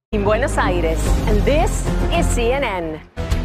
In Buenos Aires, and this is CNN.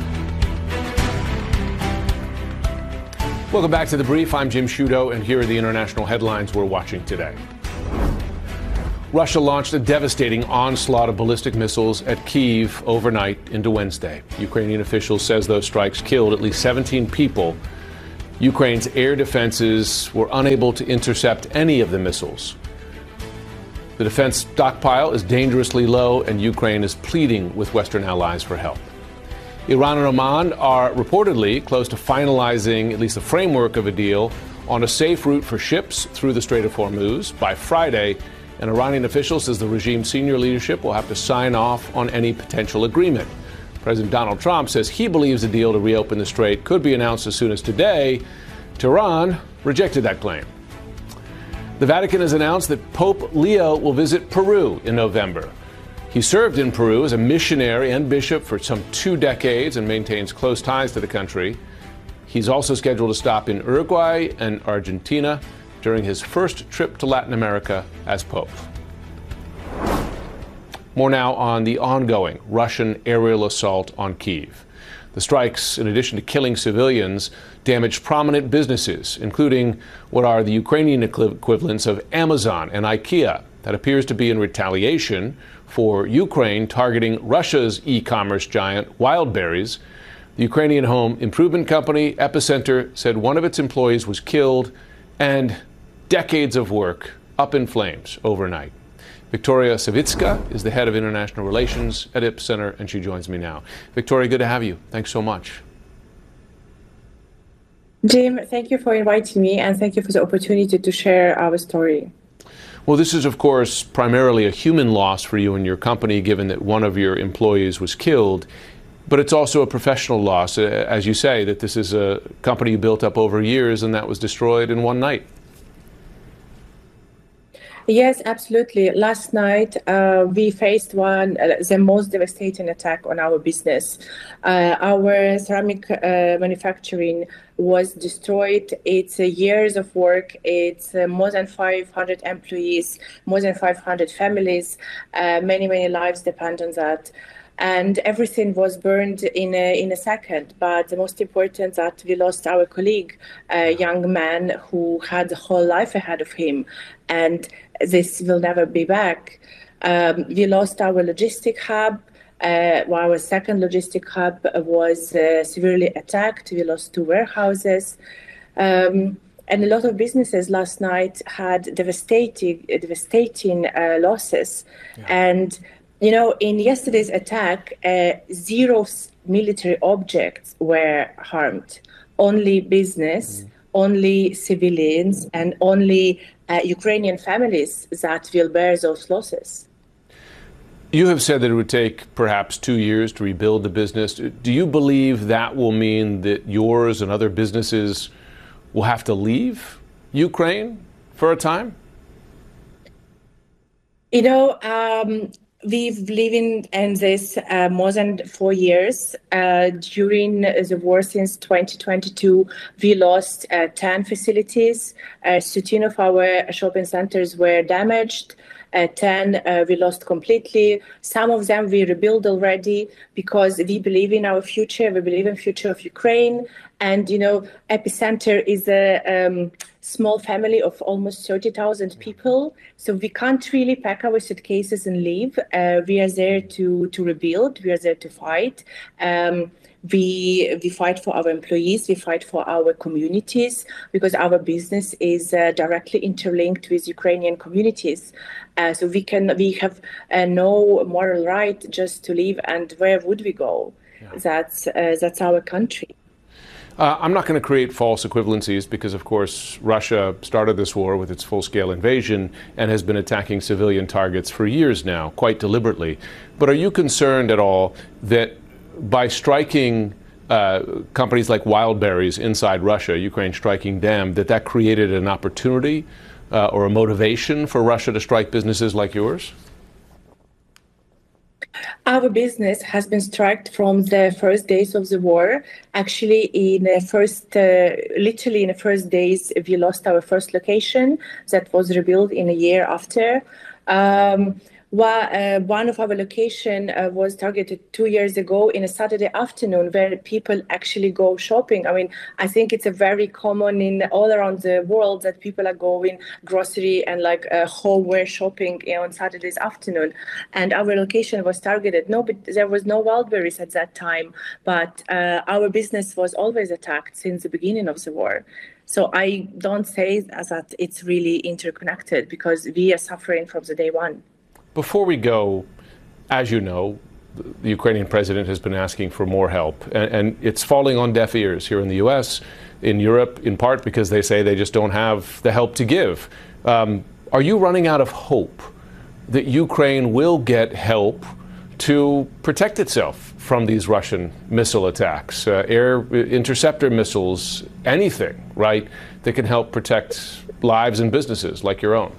Welcome back to The Brief. I'm Jim Sciutto, and here are the international headlines we're watching today. Russia launched a devastating onslaught of ballistic missiles at Kyiv overnight into Wednesday. Ukrainian officials says those strikes killed at least 17 people. Ukraine's air defenses were unable to intercept any of the missiles. The defense stockpile is dangerously low, and Ukraine is pleading with Western allies for help. Iran and Oman are reportedly close to finalizing at least the framework of a deal on a safe route for ships through the Strait of Hormuz. By Friday, an Iranian official says the regime's senior leadership will have to sign off on any potential agreement. President Donald Trump says he believes a deal to reopen the strait could be announced as soon as today. Tehran rejected that claim. The Vatican has announced that Pope Leo will visit Peru in November. He served in Peru as a missionary and bishop for some 2 decades and maintains close ties to the country. He's also scheduled to stop in Uruguay and Argentina during his first trip to Latin America as Pope. More now on the ongoing Russian aerial assault on Kyiv. The strikes, in addition to killing civilians, damaged prominent businesses, including what are the Ukrainian equivalents of Amazon and IKEA. That appears to be in retaliation for Ukraine targeting Russia's e-commerce giant Wildberries. The Ukrainian home improvement company Epicenter said one of its employees was killed and decades of work up in flames overnight. Victoria Savitska is the head of international relations at Epicenter, and she joins me now. Victoria, good to have you. Thanks so much. Jim, thank you for inviting me, and thank you for the opportunity to share our story. Well, this is, of course, primarily a human loss for you and your company, given that one of your employees was killed. But it's also a professional loss, as you say, that this is a company you built up over years, and that was destroyed in one night. Yes, absolutely. Last night, we faced the most devastating attack on our business. Our ceramic manufacturing was destroyed. It's years of work. It's more than 500 employees, more than 500 families. Many lives depend on that. And everything was burned in a second. But the most important that we lost our colleague, a young man who had the whole life ahead of him. And this will never be back. We lost our logistic hub. Our second logistic hub was severely attacked. We lost 2 warehouses. And a lot of businesses last night had devastating losses. Yeah. And you know, in yesterday's attack, 0 military objects were harmed. Only business, only civilians, and only Ukrainian families that will bear those losses. You have said that it would take perhaps 2 years to rebuild the business. Do you believe that will mean that yours and other businesses will have to leave Ukraine for a time? You know, we've lived in this more than 4 years. During the war since 2022, we lost 10 facilities. 13 of our shopping centers were damaged. 10 we lost completely. Some of them we rebuilt already because we believe in our future. We believe in the future of Ukraine. And, you know, Epicenter is a small family of almost 30,000 people. So we can't really pack our suitcases and leave. We are there to rebuild. We are there to fight. We fight for our employees. We fight for our communities because our business is directly interlinked with Ukrainian communities. So we have no moral right just to leave. And where would we go? Yeah. That's our country. I'm not going to create false equivalencies because, of course, Russia started this war with its full-scale invasion and has been attacking civilian targets for years now, quite deliberately. But are you concerned at all that by striking companies like Wildberries inside Russia, Ukraine striking them, that created an opportunity or a motivation for Russia to strike businesses like yours? Our business has been struck from the first days of the war. Actually, literally in the first days, we lost our first location that was rebuilt in a year after. One of our location was targeted 2 years ago in a Saturday afternoon where people actually go shopping. I mean, I think it's a very common in all around the world that people are going grocery and like homeware shopping on Saturdays afternoon. And our location was targeted. No, but there was no Wildberries at that time, but our business was always attacked since the beginning of the war. So I don't say that it's really interconnected because we are suffering from the day one. Before we go, as you know, the Ukrainian president has been asking for more help, and it's falling on deaf ears here in the U.S., in Europe, in part because they say they just don't have the help to give. Are you running out of hope that Ukraine will get help to protect itself from these Russian missile attacks, air interceptor missiles, anything, right, that can help protect lives and businesses like your own?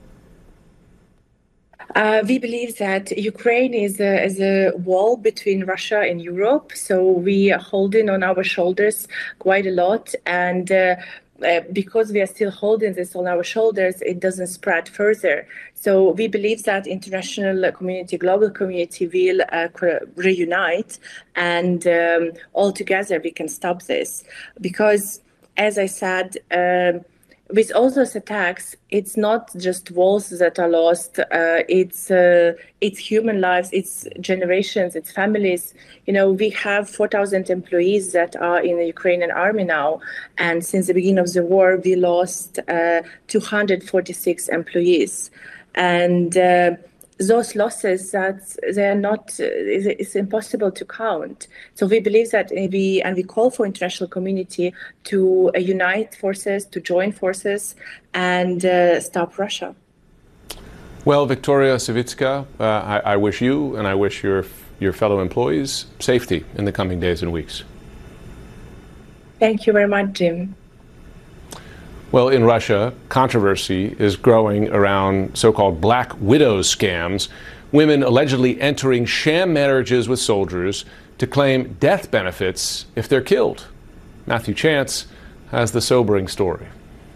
We believe that Ukraine is a wall between Russia and Europe, so we are holding on our shoulders quite a lot, and because we are still holding this on our shoulders, it doesn't spread further. So we believe that international community, global community will reunite, and all together we can stop this. Because, as I said, with all those attacks, it's not just walls that are lost. It's human lives, it's generations, it's families. You know, we have 4,000 employees that are in the Ukrainian army now, and since the beginning of the war, we lost 246 employees, and those losses, that they are not, it's impossible to count. So we believe that we call for international community to unite forces, to join forces, and stop Russia. Well, Victoria Savitska, I wish you and I wish your fellow employees safety in the coming days and weeks. Thank you very much, Jim. Well, in Russia, controversy is growing around so-called Black Widow scams, women allegedly entering sham marriages with soldiers to claim death benefits if they're killed. Matthew Chance has the sobering story.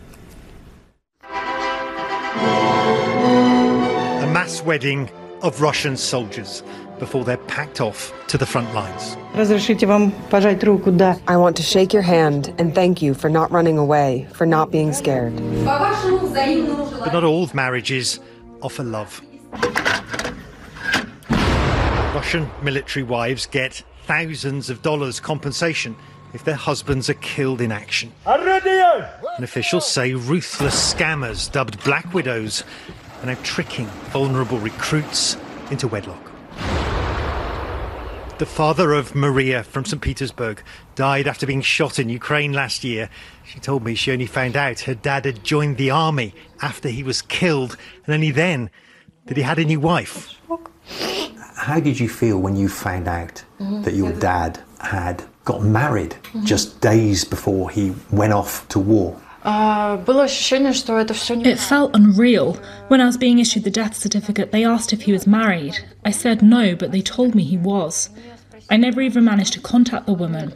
A mass wedding of Russian soldiers before they're packed off to the front lines. I want to shake your hand and thank you for not running away, for not being scared. But not all marriages offer love. Russian military wives get thousands of dollars compensation if their husbands are killed in action. And officials say ruthless scammers dubbed Black Widows are now tricking vulnerable recruits into wedlock. The father of Maria from St. Petersburg died after being shot in Ukraine last year. She told me she only found out her dad had joined the army after he was killed, and only then that he had a new wife. How did you feel when you found out that your dad had got married just days before he went off to war? It felt unreal. When I was being issued the death certificate, they asked if he was married. I said no, but they told me he was. I never even managed to contact the woman.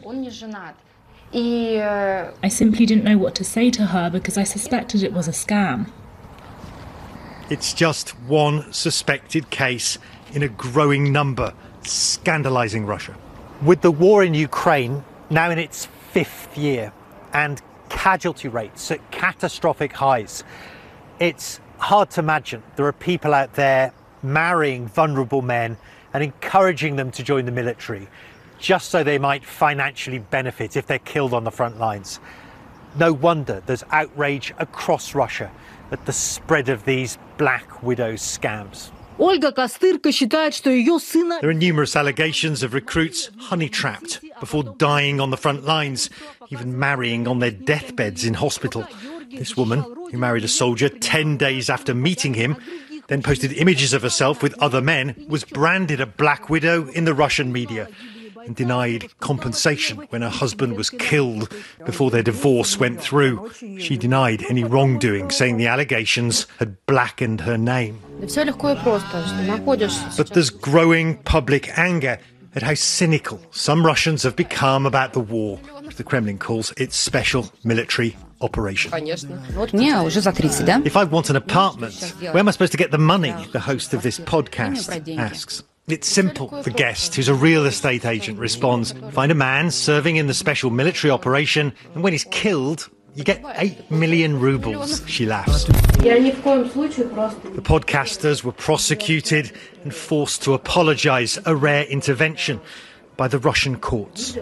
I simply didn't know what to say to her because I suspected it was a scam. It's just one suspected case in a growing number, scandalising Russia. With the war in Ukraine now in its 5th year and casualty rates at catastrophic highs, it's hard to imagine there are people out there marrying vulnerable men and encouraging them to join the military just so they might financially benefit if they're killed on the front lines. No wonder there's outrage across Russia at the spread of these Black Widow scams. There are numerous allegations of recruits honey-trapped before dying on the front lines, even marrying on their deathbeds in hospital. This woman, who married a soldier 10 days after meeting him, then posted images of herself with other men, was branded a Black Widow in the Russian media and denied compensation when her husband was killed before their divorce went through. She denied any wrongdoing, saying the allegations had blackened her name. But there's growing public anger at how cynical some Russians have become about the war, which the Kremlin calls its special military operation. Не, If I want an apartment, where am I supposed to get the money? The host of this podcast asks. It's simple, the guest, who's a real estate agent, responds. Find a man serving in the special military operation, and when he's killed, you get 8 million rubles, she laughs. The podcasters were prosecuted and forced to apologise, a rare intervention by the Russian courts.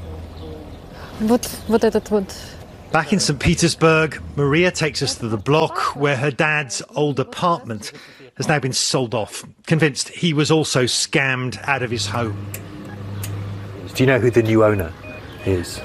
Back in St. Petersburg, Maria takes us to the block where her dad's old apartment has now been sold off, convinced he was also scammed out of his home. Do you know who the new owner is?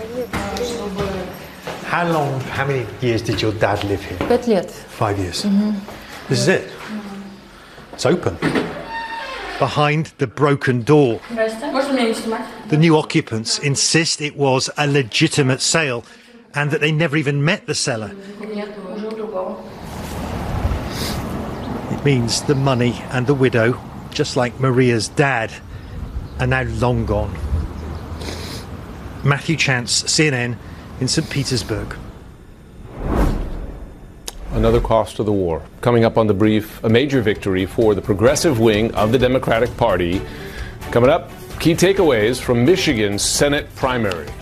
How many years did your dad live here? 5 лет. 5 years. This is it. It's open. Behind the broken door, the new occupants insist it was a legitimate sale and that they never even met the seller. It means the money and the widow, just like Maria's dad, are now long gone. Matthew Chance, CNN, in St. Petersburg. Another cost of the war. Coming up on The Brief, a major victory for the progressive wing of the Democratic Party. Coming up, key takeaways from Michigan's Senate primary.